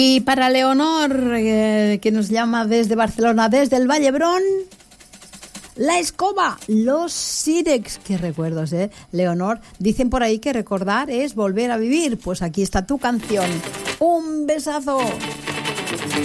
Y para Leonor, que nos llama desde Barcelona, desde el Vallebrón, La Escoba, los Sirex. Qué recuerdos, Leonor. Dicen por ahí que recordar es volver a vivir. Pues aquí está tu canción. Un besazo.